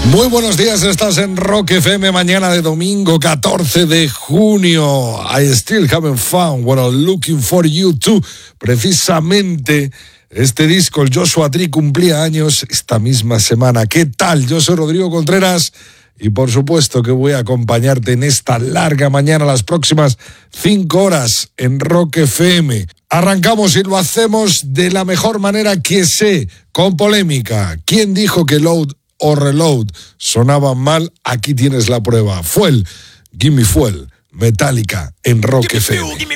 Muy buenos días, estás en Rock FM, mañana de domingo 14 de junio. I still haven't found what I'm looking for you too. Precisamente este disco, el Joshua Tree, cumplía años esta misma semana. ¿Qué tal? Yo soy Rodrigo Contreras y por supuesto que voy a acompañarte en esta larga mañana, las próximas 5 horas en Rock FM. Arrancamos y lo hacemos de la mejor manera que sé, con polémica. ¿Quién dijo que Load o Reload sonaban mal? Aquí tienes la prueba. Fuel, Gimme Fuel, Metallica en Rock FM.